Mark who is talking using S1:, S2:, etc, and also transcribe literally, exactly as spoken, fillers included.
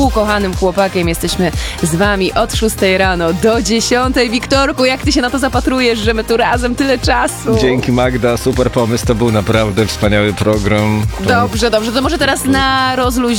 S1: ukochanym chłopakiem. Jesteśmy z wami od szóstej rano do dziesiątej. Wiktorku, jak ty się na to zapatrujesz, że my tu razem tyle czasu?
S2: Dzięki, Magda, super pomysł, to był naprawdę wspaniały program.
S1: Dobrze, dobrze, to może teraz na rozluźnienie